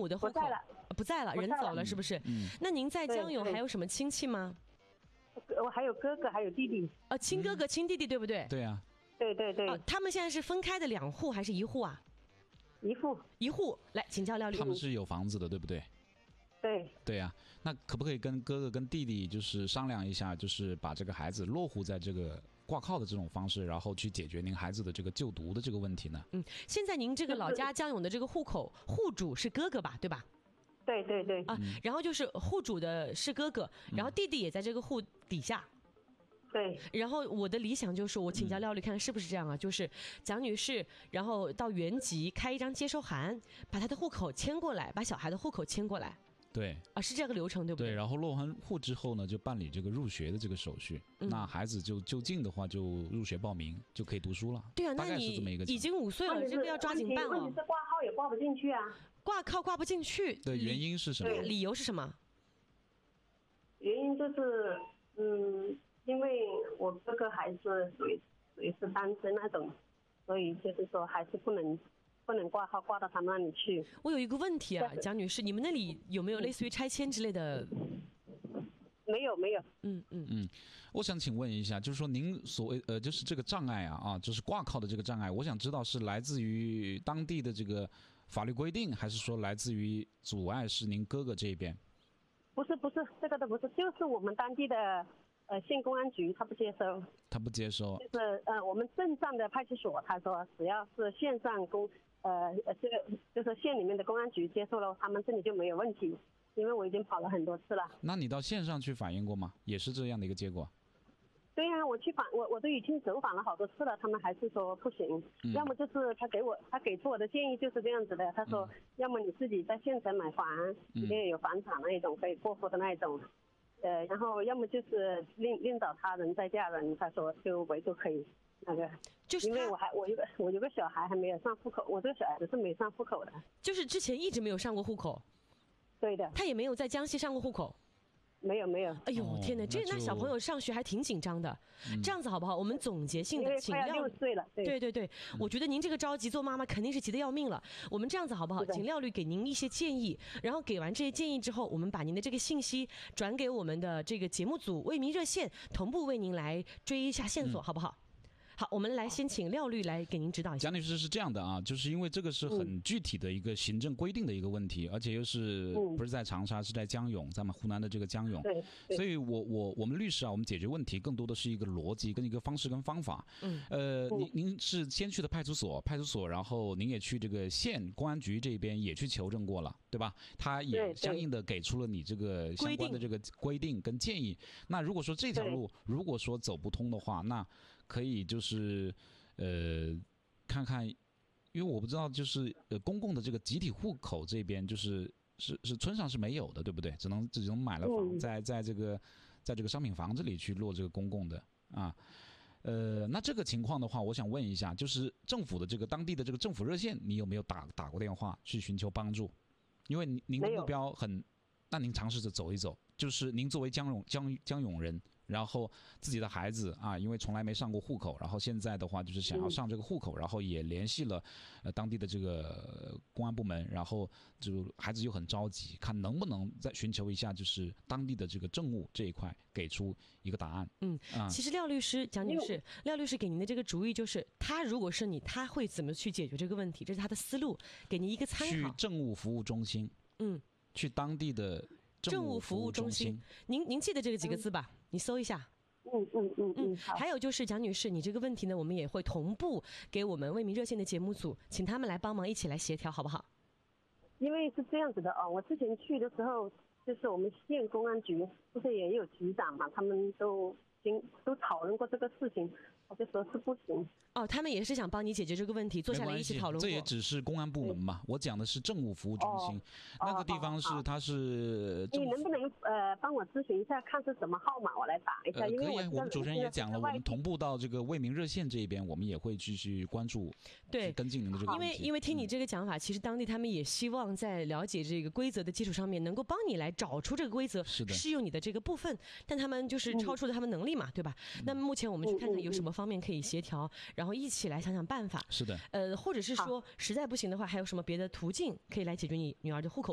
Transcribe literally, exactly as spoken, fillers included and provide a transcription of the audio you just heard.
母的户口不在了， 不在了，人走了是不是？嗯。那您在江永还有什么亲戚吗？ 我还有哥哥，还有弟弟。 呃，亲哥哥、亲弟弟，对不对？ 对啊。 对对对。 他们现在是分开的两户还是一户啊？ 一户。 一户。来，请教廖律师。 他们是有房子的，对不对？ 对。 对啊，那可不可以跟哥哥跟弟弟就是商量一下，就是把这个孩子落户在这个挂靠的这种方式，然后去解决您孩子的这个就读的这个问题呢？ 嗯，现在您这个老家江永的这个户口户主是哥哥吧，对吧？ 对对对。 啊，然后就是户主的是哥哥，然后弟弟也在这个户底下。 对。 然后我的理想就是，我请教廖律看看是不是这样啊？就是蒋女士，然后到原籍开一张接收函，把她的户口迁过来，把小孩的户口迁过来。 对啊，是这个流程对不对？ 对，然后落完户之后呢，就办理这个入学的这个手续。嗯、那孩子就就近的话，就入学报名就可以读书了。 对啊， 大概是这么一个。 已经五岁了，这个要抓紧办了。 问题是挂号也挂不进去啊。 挂靠挂不进去的原因是什么？ 理由是什么？ 原因就是，嗯，因为我哥哥还是属于属于是单身那种，所以就是说还是不能。不能挂号挂到他们那里去。 我有一个问题啊，蒋女士，你们那里有没有类似于拆迁之类的？ 没有，没有。 嗯嗯嗯，我想请问一下，就是说您所谓呃，就是这个障碍啊啊，就是挂靠的这个障碍，我想知道是来自于当地的这个法律规定，还是说来自于阻碍是您哥哥这边？ 不是不是，这个都不是，就是我们当地的呃县公安局他不接收。 他不接收。 就是呃我们镇上的派出所，他说只要是县上公。呃呃，这个就是县里面的公安局接受了，他们这里就没有问题，因为我已经跑了很多次了。 那你到县上去反映过吗？也是这样的一个结果？ 对呀、啊，我去反我我都已经走访了好多次了，他们还是说不行。嗯、要么就是他给我他给出我的建议就是这样子的，他说、嗯、要么你自己在县城买房，里面有房产那一种可以过户的那一种，呃，然后要么就是另另找他人再嫁人，他说就唯独可以。那个， 就是因为我还我有个我有个小孩还没有上户口，我这个小孩子是没上户口的， 就是之前一直没有上过户口。 对的， 他也没有在江西上过户口。 没有没有。 哎呦天哪，这那小朋友上学还挺紧张的。嗯、这样子好不好？我们总结性的请廖， 六岁了，对对对对，嗯、我觉得您这个着急做妈妈肯定是急得要命了。我们这样子好不好？请廖律给您一些建议，然后给完这些建议之后，我们把您的这个信息转给我们的这个节目组为民热线，同步为您来追一下线索，嗯、好不好？好，我们来先请廖律来给您指导一下。 蒋女士是这样的啊，就是因为这个是很具体的一个行政规定的一个问题，嗯、而且又是不是在长沙，是在江永，咱们湖南的这个江永。 对。 所以我我我们律师啊，我们解决问题更多的是一个逻辑跟一个方式跟方法。嗯。呃，您您是先去的派出所，派出所，然后您也去这个县公安局这边也去求证过了，对吧？他也相应的给出了你这个相关的这个规定跟建议。那如果说这条路如果说走不通的话，那可以就是，呃，看看，因为我不知道，就是呃，公共的这个集体户口这边，就是是是村上是没有的，对不对？只能只能买了房，在在这个在这个商品房这里去落这个公共的啊。呃，那这个情况的话，我想问一下，就是政府的这个当地的这个政府热线，你有没有打打过电话去寻求帮助？因为您的目标很，那您尝试着走一走，就是您作为江永江江永人。然后自己的孩子啊，因为从来没上过户口，然后现在的话就是想要上这个户口，然后也联系了呃当地的这个公安部门，然后就孩子又很着急，看能不能再寻求一下就是当地的这个政务这一块给出一个答案。 嗯，啊、其实廖律师、蒋女士，廖律师给您的这个主意就是，他如果是你，他会怎么去解决这个问题？这是他的思路，给您一个参考。 去政务服务中心， 嗯， 去当地的。 政务服务中心，您您记得这个几个字吧？嗯、你搜一下。 嗯嗯嗯嗯。 还有就是蒋女士，你这个问题呢，我们也会同步给我们为民热线的节目组，请他们来帮忙一起来协调，好不好？ 因为是这样子的哦，我之前去的时候，就是我们县公安局不是也有局长嘛，他们都经都讨论过这个事情，我就说是不行。 哦，他们也是想帮你解决这个问题，坐下来一起讨论过。 这也只是公安部门嘛，我讲的是政务服务中心，哦、那个地方是、哦、它是。 你能不能呃帮我咨询一下，看是什么号码，我来打一下？ 呃、 因为可以啊，我们主持人也讲了，我们同步到这个为民热线这一边，我们也会继续关注， 对， 跟进您的这个问题。 因为因为听你这个讲法，嗯、其实当地他们也希望在了解这个规则的基础上面，能够帮你来找出这个规则适用你的这个部分，但他们就是超出了他们能力嘛，嗯、对吧？那么目前我们去看看有什么方面可以协调，然后一起来想想办法。 是的， 呃，或者是说实在不行的话，还有什么别的途径可以来解决你女儿的户口